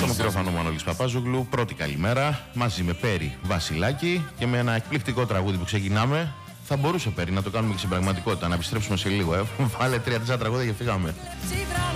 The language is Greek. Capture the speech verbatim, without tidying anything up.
Στο μικρόφωνο Μανώλης Παπάζογλου, πρώτη καλημέρα, μαζί με Πέρι Βασιλάκη και με ένα εκπληκτικό τραγούδι που ξεκινάμε. Θα μπορούσε, Πέρι, να το κάνουμε και στην πραγματικότητα, να επιστρέψουμε σε λίγο. Ε. Βάλε τρία τέσσερα τραγούδια και φύγαμε.